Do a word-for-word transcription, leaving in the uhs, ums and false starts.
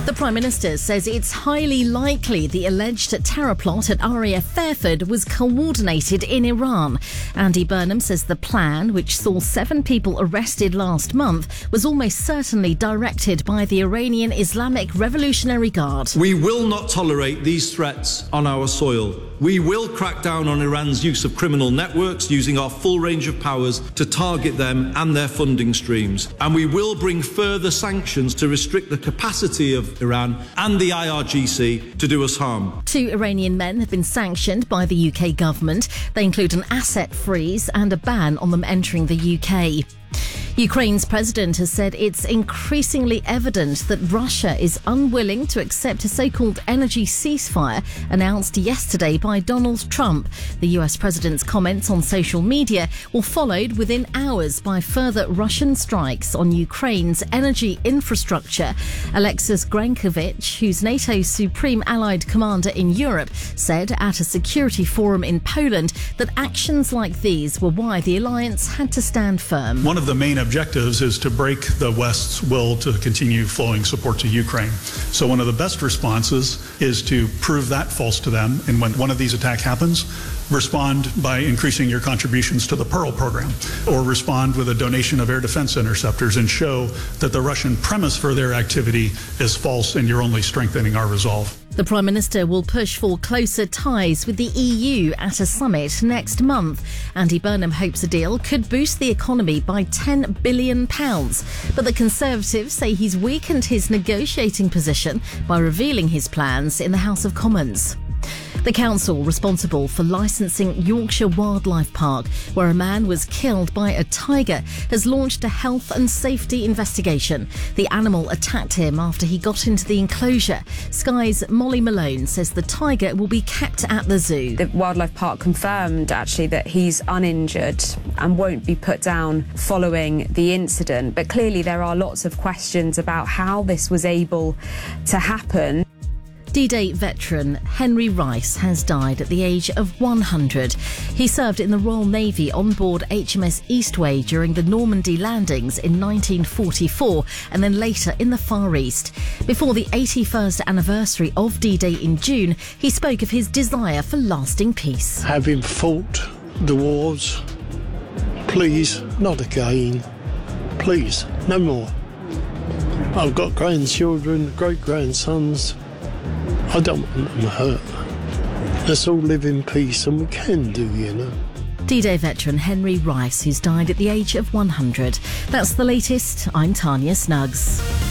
The Prime Minister says it's highly likely the alleged terror plot at R A F Fairford was coordinated in Iran. Andy Burnham says the plan, which saw seven people arrested last month, was almost certainly directed by the Iranian Islamic Revolutionary Guard. We will not tolerate these threats on our soil. We will crack down on Iran's use of criminal networks, using our full range of powers to target them and their funding streams. And we will bring further sanctions to restrict the capacity of Iran and the I R G C to do us harm. Two Iranian men have been sanctioned by the U K government. They include an asset freeze and a ban on them entering the U K. Ukraine's president has said it's increasingly evident that Russia is unwilling to accept a so-called energy ceasefire announced yesterday by Donald Trump. The U S president's comments on social media were followed within hours by further Russian strikes on Ukraine's energy infrastructure. Alexis Grankovich, who's NATO's supreme allied commander in Europe, said at a security forum in Poland that actions like these were why the alliance had to stand firm. One of the main objectives is to break the West's will to continue flowing support to Ukraine. So one of the best responses is to prove that false to them. And when one of these attacks happens, respond by increasing your contributions to the Pearl program, or respond with a donation of air defense interceptors and show that the Russian premise for their activity is false and you're only strengthening our resolve. The Prime Minister will push for closer ties with the E U at a summit next month. Andy Burnham hopes a deal could boost the economy by ten billion pounds. But the Conservatives say he's weakened his negotiating position by revealing his plans in the House of Commons. The council responsible for licensing Yorkshire Wildlife Park, where a man was killed by a tiger, has launched a health and safety investigation. The animal attacked him after he got into the enclosure. Sky's Molly Malone says the tiger will be kept at the zoo. The Wildlife Park confirmed actually that he's uninjured and won't be put down following the incident. But clearly there are lots of questions about how this was able to happen. D-Day veteran Henry Rice has died at the age of one hundred. He served in the Royal Navy on board H M S Eastway during the Normandy landings in nineteen forty-four and then later in the Far East. Before the eighty-first anniversary of D-Day in June, he spoke of his desire for lasting peace. Having fought the wars, please, not again. Please, no more. I've got grandchildren, great-grandsons. I don't want them hurt. Let's all live in peace, and we can do, you know. D-Day veteran Henry Rice, who's died at the age of one hundred. That's the latest. I'm Tanya Snuggs.